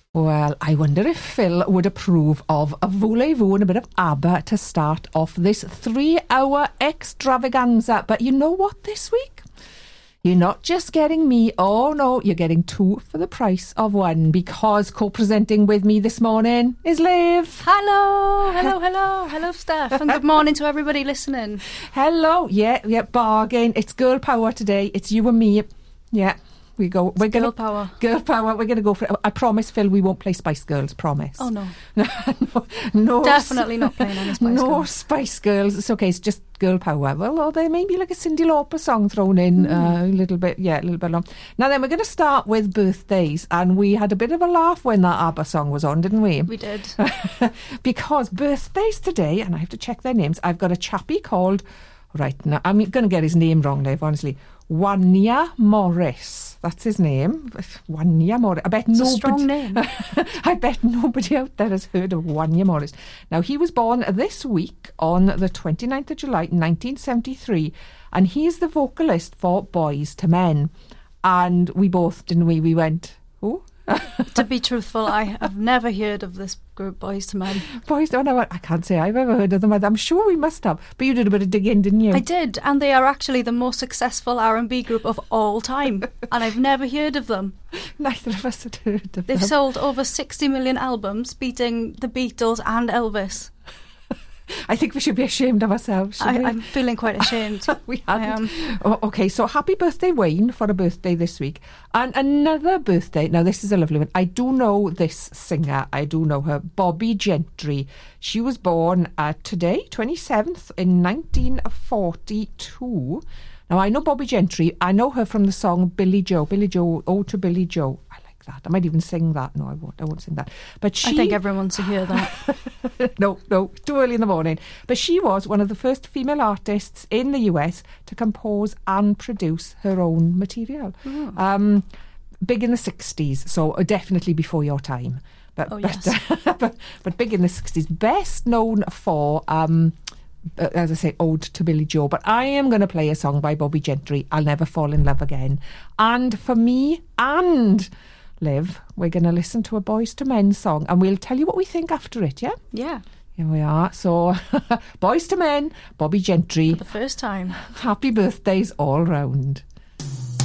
Well, I wonder if Phil would approve of a voulez-vous and a bit of ABBA to start off this 3-hour extravaganza. But you know what this week? You're not just getting me, oh no, you're getting two for the price of one, because co-presenting with me this morning is Liv. Hello, Steph, and good morning to everybody listening. Hello, yeah, bargain. It's girl power today. It's you and me. Yeah. We're girl power. Girl power. We're going to go for it. I promise, Phil, we won't play Spice Girls. Promise. Oh, no. No. Definitely not playing any Spice Girls. No Spice Girls. It's okay. It's just girl power. Well, or there may be like a Cyndi Lauper song thrown in a little bit. Yeah, a little bit long. Now then, we're going to start with birthdays. And we had a bit of a laugh when that ABBA song was on, didn't we? We did. Because birthdays today, and I have to check their names, I've got a chappie called, right now, I'm going to get his name wrong, Liv, honestly. Wanya Morris. That's his name. Wanya Morris. I bet it's a strong name. I bet nobody out there has heard of Wanya Morris. Now, he was born this week on the 29th of July, 1973, and he's the vocalist for Boys to Men. And we both, didn't we? We went, oh? To be truthful, I have never heard of this group, Boys to Men. Boys, no, I can't say I've ever heard of them. I'm sure we must have. But you did a bit of digging, didn't you? I did, and they are actually the most successful R&B group of all time. And I've never heard of them. Neither of us had heard of them. They've sold over 60 million albums, beating the Beatles and Elvis. I think we should be ashamed of ourselves. I'm feeling quite ashamed. We hadn't. Okay, so happy birthday, Wayne, for a birthday this week. And another birthday. Now, this is a lovely one. I do know this singer. I do know her. Bobbie Gentry. She was born today, 27th, in 1942. Now, I know Bobbie Gentry. I know her from the song Billy Joe. Billy Joe, Ode to Billy Joe. I like that. I might even sing that. No, I won't sing that. But I think everyone wants to hear that. No, too early in the morning. But she was one of the first female artists in the US to compose and produce her own material. Big in the 60s, so definitely before your time. But big in the 60s. Best known for, as I say, Ode to Billy Joe. But I am going to play a song by Bobbie Gentry, I'll Never Fall in Love Again. And for me and Liv, we're going to listen to a Boys to Men song, and we'll tell you what we think after it, yeah? Yeah. Here we are. So, Boys to Men, Bobbie Gentry. For the first time. Happy birthdays all round.